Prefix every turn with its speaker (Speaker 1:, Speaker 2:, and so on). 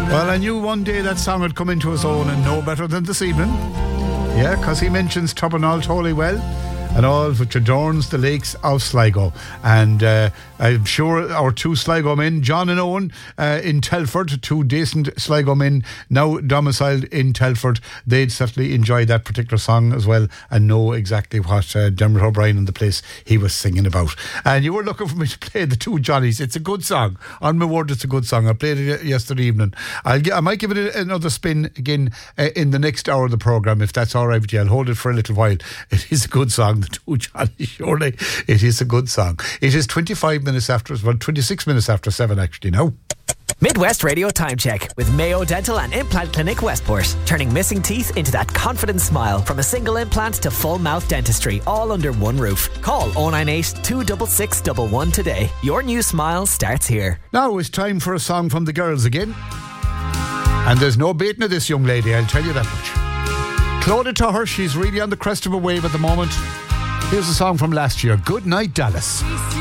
Speaker 1: Well, I knew one day that song would come into his own, and no better than this evening. Yeah, because he mentions Turbinall totally well, and all which adorns the lakes of Sligo. And I'm sure our two Sligo men, John and Owen, in Telford, two decent Sligo men now domiciled in Telford, they'd certainly enjoy that particular song as well and know exactly what Dermot O'Brien and the place he was singing about. And you were looking for me to play the two Johnnies. It's a good song. On my word, it's a good song. I played it yesterday evening. I might give it another spin again in the next hour of the programme, if that's all right with you. I'll hold it for a little while. It is a good song, the two Johnnies, surely. It is a good song. It is 26 minutes after 7 actually now.
Speaker 2: Midwest Radio Time Check with Mayo Dental and Implant Clinic Westport. Turning missing teeth into that confident smile. From a single implant to full mouth dentistry, all under one roof. Call 098 266 111 today. Your new smile starts here.
Speaker 1: Now it's time for a song from the girls again. And there's no baiting of this young lady, I'll tell you that much. Clodagh Tuher, she's really on the crest of a wave at the moment. Here's a song from last year, Good Night Dallas.